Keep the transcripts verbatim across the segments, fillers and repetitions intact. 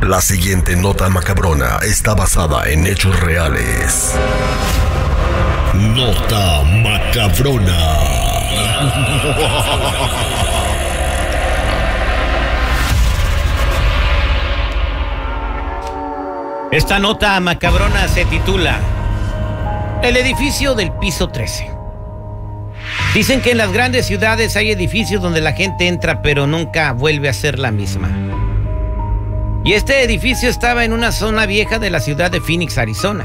La siguiente nota macabrona está basada en hechos reales. Nota macabrona. Esta nota macabrona se titula El edificio del piso trece. Dicen que en las grandes ciudades hay edificios donde la gente entra pero nunca vuelve a ser la misma. Y este edificio estaba en una zona vieja de la ciudad de Phoenix, Arizona.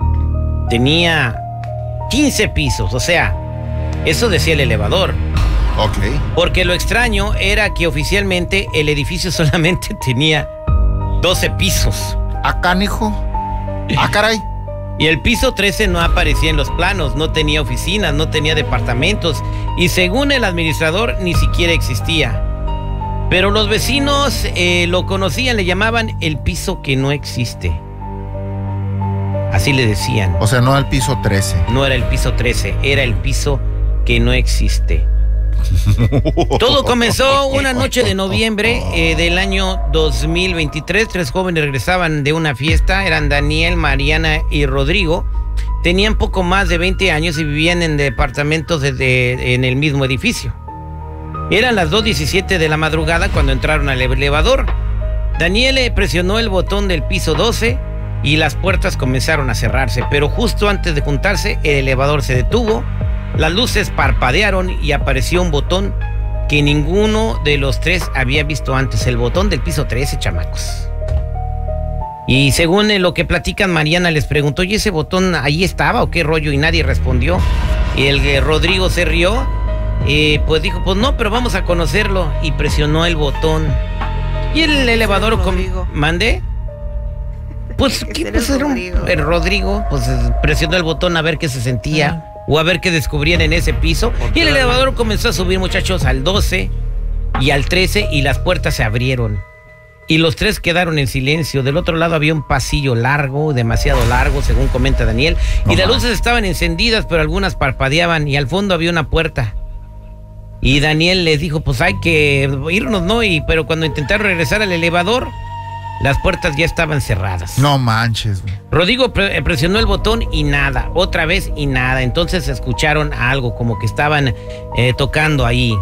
Tenía quince pisos, o sea, eso decía el elevador. Ok. Porque lo extraño era que oficialmente el edificio solamente tenía doce pisos. Acá, hijo. Ah, caray. Y el piso trece no aparecía en los planos, no tenía oficinas, no tenía departamentos y según el administrador ni siquiera existía. Pero los vecinos eh, lo conocían, le llamaban el piso que no existe. Así le decían. O sea, no al piso trece. No era el piso trece, era el piso que no existe. Todo comenzó una noche de noviembre eh, del año dos mil veintitrés. Tres jóvenes regresaban de una fiesta. Eran Daniel, Mariana y Rodrigo. Tenían poco más de veinte años y vivían en departamentos de, de, en el mismo edificio. Eran las dos diecisiete de la madrugada cuando entraron al elevador. Daniel presionó el botón del piso doce y las puertas comenzaron a cerrarse. Pero justo antes de juntarse, el elevador se detuvo. Las luces parpadearon y apareció un botón que ninguno de los tres había visto antes. El botón del piso trece, chamacos. Y según lo que platican, Mariana les preguntó, ¿y ese botón ahí estaba o qué rollo? Y nadie respondió. Y el eh, Rodrigo se rió. Y pues dijo, pues no, pero vamos a conocerlo. Y presionó el botón. Y el elevador... Rodrigo. ¿Mandé? Pues, ¿qué pues, era un, el Rodrigo? Pues presionó el botón a ver qué se sentía. Ah. O a ver qué descubrían en ese piso. Y el elevador comenzó a subir, muchachos, al doce y al trece y las puertas se abrieron. Y los tres quedaron en silencio. Del otro lado había un pasillo largo, demasiado largo, según comenta Daniel. Y las luces estaban encendidas, pero algunas parpadeaban y al fondo había una puerta. Y Daniel les dijo, pues hay que irnos, ¿no? Y, pero cuando intentaron regresar al elevador, las puertas ya estaban cerradas. No manches, güey. Rodrigo pre presionó el botón y nada, otra vez y nada. Entonces escucharon algo, como que estaban eh, tocando ahí.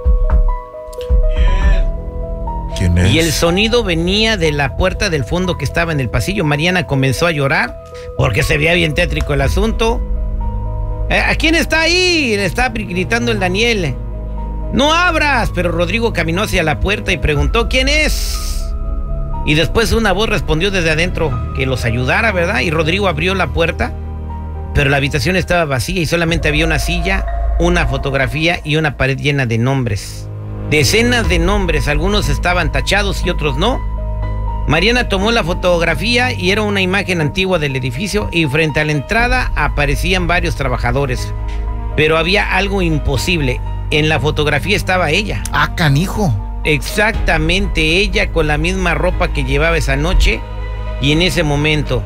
¿Quién es? Y el sonido venía de la puerta del fondo que estaba en el pasillo. Mariana comenzó a llorar porque se veía bien tétrico el asunto. Eh, ¿A quién está ahí? Le está gritando el Daniel. ¡No abras! Pero Rodrigo caminó hacia la puerta y preguntó, ¿quién es? Y después una voz respondió desde adentro que los ayudara, ¿verdad? Y Rodrigo abrió la puerta, pero la habitación estaba vacía y solamente había una silla, una fotografía y una pared llena de nombres. Decenas de nombres, algunos estaban tachados y otros no. Mariana tomó la fotografía y era una imagen antigua del edificio y frente a la entrada aparecían varios trabajadores. Pero había algo imposible. En la fotografía estaba ella. Ah, canijo. Exactamente, ella con la misma ropa que llevaba esa noche y en ese momento.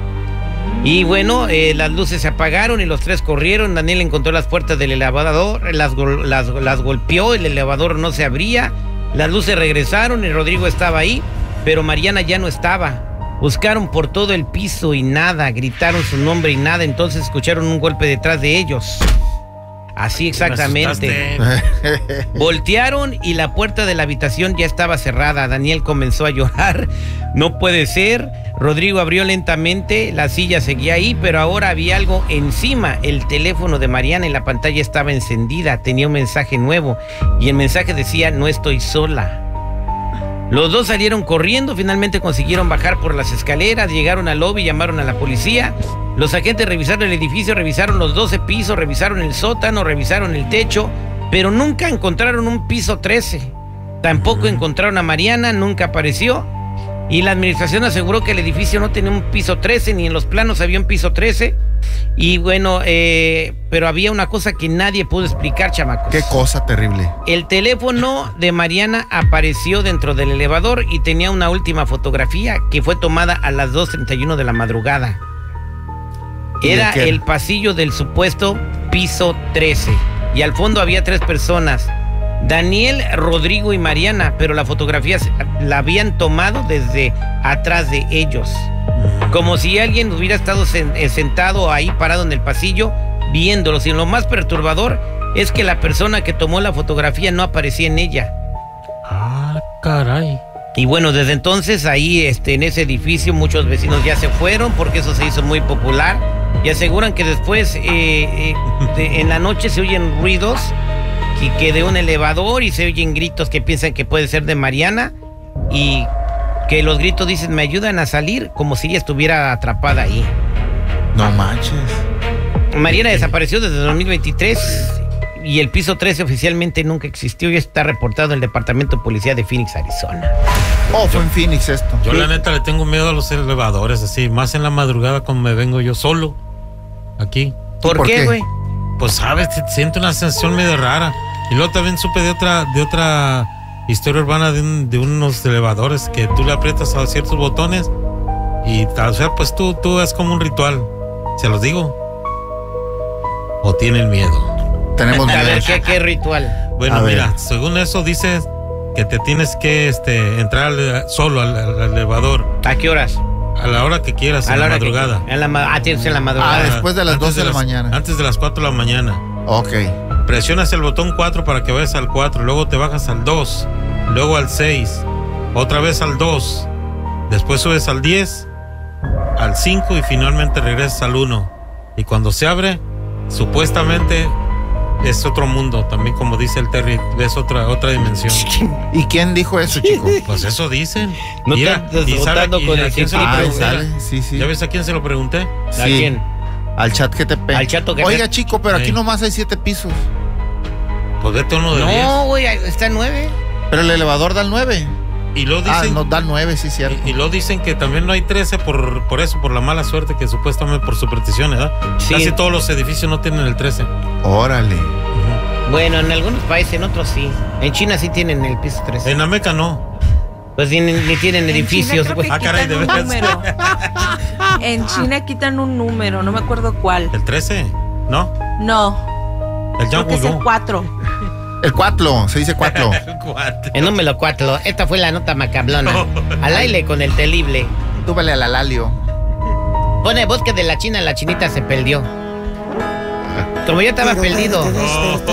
Y bueno, eh, las luces se apagaron y los tres corrieron. Daniel encontró las puertas del elevador, las, las, las golpeó, el elevador no se abría, las luces regresaron y Rodrigo estaba ahí, pero Mariana ya no estaba. Buscaron por todo el piso y nada, gritaron su nombre y nada, entonces escucharon un golpe detrás de ellos. Así exactamente. Voltearon y la puerta de la habitación ya estaba cerrada. Daniel comenzó a llorar. No puede ser. Rodrigo abrió lentamente. La silla seguía ahí, pero ahora había algo encima. El teléfono de Mariana en la pantalla estaba encendida. Tenía un mensaje nuevo. Y el mensaje decía, no estoy sola. Los dos salieron corriendo, finalmente consiguieron bajar por las escaleras, llegaron al lobby, llamaron a la policía. Los agentes revisaron el edificio, revisaron los doce pisos, revisaron el sótano, revisaron el techo, pero nunca encontraron un piso trece. Tampoco uh-huh. encontraron a Mariana, nunca apareció. Y la administración aseguró que el edificio no tenía un piso trece, ni en los planos había un piso trece. Y bueno, eh, pero había una cosa que nadie pudo explicar, chamacos. ¿Qué cosa terrible? El teléfono de Mariana apareció dentro del elevador y tenía una última fotografía que fue tomada a las dos treinta y uno de la madrugada. Era el pasillo del supuesto piso trece. Y al fondo había tres personas. Daniel, Rodrigo y Mariana, pero la fotografía se- la habían tomado desde atrás de ellos. Como si alguien hubiera estado sen- eh, sentado ahí parado en el pasillo viéndolos. Y lo más perturbador es que la persona que tomó la fotografía no aparecía en ella. Ah, caray. Y bueno, desde entonces ahí este, en ese edificio muchos vecinos ya se fueron porque eso se hizo muy popular y aseguran que después eh, eh, de- en la noche se oyen ruidos y que de un elevador y se oyen gritos que piensan que puede ser de Mariana y que los gritos dicen me ayudan a salir como si ella estuviera atrapada ahí. No manches. Mariana desapareció desde dos mil veintitrés y el piso trece oficialmente nunca existió y está reportado en el Departamento de Policía de Phoenix, Arizona. Oh, fue en Phoenix esto. Yo la neta le tengo miedo a los elevadores, así, más en la madrugada cuando me vengo yo solo aquí. ¿Por, por qué, qué? güey? Pues sabes, te- siento una sensación medio rara. Y luego también supe de otra, de otra historia urbana de, un- de unos elevadores que tú le aprietas a ciertos botones y o sea, pues tú, tú es como un ritual. ¿Se los digo? ¿O tienen miedo? Tenemos A ver, miedo. ¿qué, qué ritual? Bueno, A ver. mira, según eso dices que te tienes que este, entrar al- solo al, al elevador ¿A qué horas? a la hora que quieras, A en la la hora que- madrugada. en la, ma- ah, tienes en la madrugada. Ah, después de las Antes doce de la las- mañana. Antes de las cuatro de la mañana. Ok. Presionas el botón cuatro para que vayas al cuatro, luego te bajas al dos, luego al seis, otra vez al dos, después subes al diez, al cinco y finalmente regresas al uno. Y cuando se abre, supuestamente es otro mundo, también como dice el Terry, ves otra otra dimensión. ¿Y quién dijo eso, chico? Pues eso dicen. No Mira, te andes ¿y sabe botando a- con a el quién se lo Ah, pregunté? sale. Sí, sí. ¿Ya ves a quién se lo pregunté? ¿A Sí. quién? Al chat G T P. Al chato que Oiga, te- chico, pero aquí Sí. nomás hay siete pisos. Pues vete a uno de diez. No, güey, está nueve. Pero el elevador da el nueve. Y lo Ah, dicen. no, da el nueve, sí, cierto. Y, y lo dicen que también no hay trece por, por eso, por la mala suerte que supuestamente por superstición, ¿verdad? Sí. Casi todos los edificios no tienen el trece. Órale. Bueno, en algunos países, en otros sí. En China sí tienen el piso tres. En Ameca no. Pues ni, ni tienen En edificios, China creo güey. que Ah, caray, quitan ¿de un veras? número. En China quitan un número, no me acuerdo cuál. ¿El trece? ¿No? No, El creo que es el Yang cuatro. El cuatro, se dice cuatro. El cuatro. El número cuatro. Esta fue la nota macablona. Al aire con el telible. Túbale a la Lalio. Pone bosque de la China, la chinita se perdió. Como yo estaba perdido.